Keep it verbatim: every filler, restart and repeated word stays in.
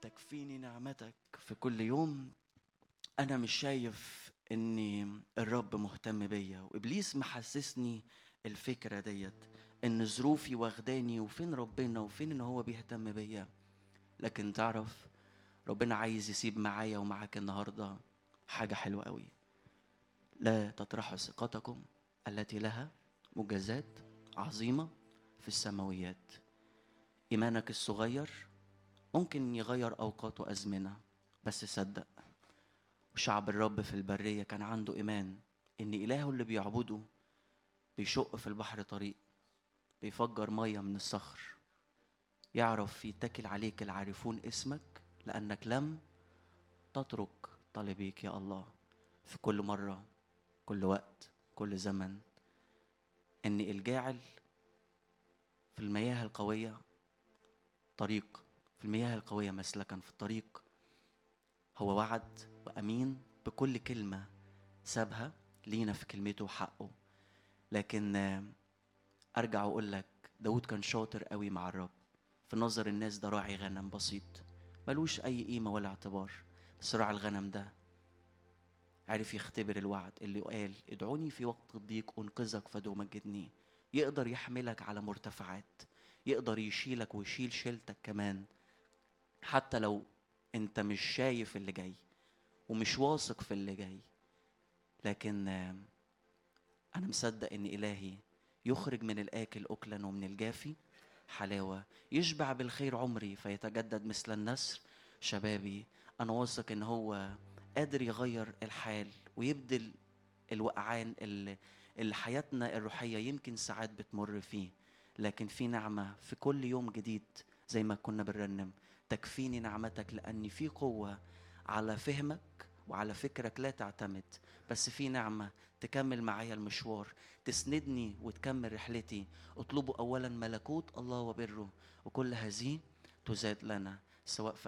تكفيني نعمتك في كل يوم. انا مش شايف ان الرب مهتم بيا، وابليس محسسني الفكرة ديت ان ظروفي واخداني، وفين ربنا وفين ان هو بيهتم بيا. لكن تعرف ربنا عايز يسيب معايا ومعاك النهاردة حاجة حلوة قوي. لا تطرحوا ثقتكم التي لها مجازات عظيمة في السماويات. إيمانك الصغير ممكن يغير أوقات وأزمنة، بس صدق، وشعب الرب في البرية كان عنده إيمان إن إلهه اللي بيعبده بيشق في البحر طريق، بيفجر مية من الصخر. يعرف يتكل عليك العارفون اسمك لأنك لم تترك طلبيك يا الله. في كل مرة، كل وقت، كل زمن، إن الجاعل في المياه القوية طريق، في المياه القوية مسلكا في الطريق. هو وعد وأمين بكل كلمة سابها لينا في كلمته وحقه. لكن أرجع وأقول لك داود كان شاطر قوي مع الرب. في نظر الناس ده راعي غنم بسيط ملوش أي قيمة ولا اعتبار، بس راعي الغنم ده عرف يختبر الوعد اللي قال ادعوني في وقت الضيق أنقذك فتمجدني. يقدر يحملك على مرتفعات، يقدر يشيلك ويشيل شيلتك كمان، حتى لو انت مش شايف اللي جاي ومش واثق في اللي جاي. لكن أنا مصدق إن إلهي يخرج من الآكل أكلا ومن الجافي حلاوة، يشبع بالخير عمري فيتجدد مثل النسر شبابي. أنا واثق إن هو قادر يغير الحال ويبدل الوقعان اللي, اللي حياتنا الروحية يمكن ساعات بتمر فيه. لكن في نعمة في كل يوم جديد، زي ما كنا بنرنم تكفيني نعمتك، لأني في قوة على فهمك وعلى فكرك لا تعتمد، بس في نعمة تكمل معايا المشوار، تسندني وتكمل رحلتي. اطلبوا أولا ملكوت الله وبره، وكل هذه تزاد لنا، سواء في